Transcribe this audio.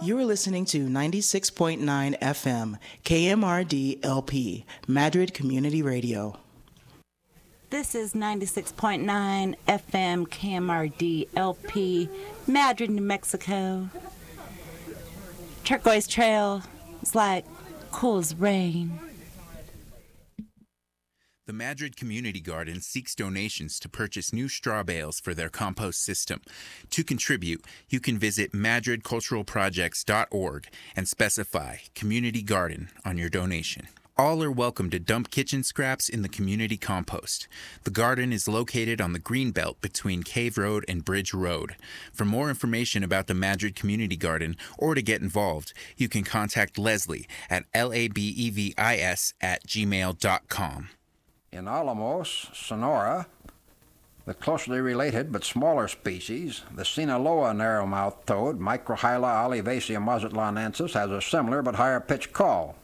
You are listening to 96.9 FM, KMRD LP, Madrid Community Radio. This is 96.9 FM, KMRD LP, Madrid, New Mexico. Turquoise Trail is like cool as rain. The Madrid Community Garden seeks donations to purchase new straw bales for their compost system. To contribute, you can visit madridculturalprojects.org and specify Community Garden on your donation. All are welcome to dump kitchen scraps in the community compost. The garden is located on the green belt between Cave Road and Bridge Road. For more information about the Madrid Community Garden or to get involved, you can contact Leslie at labevis@gmail.com. In Alamos, Sonora, the closely related but smaller species, the Sinaloa narrow-mouthed toad, Microhyla olivacea mazatlanensis, has a similar but higher-pitched call.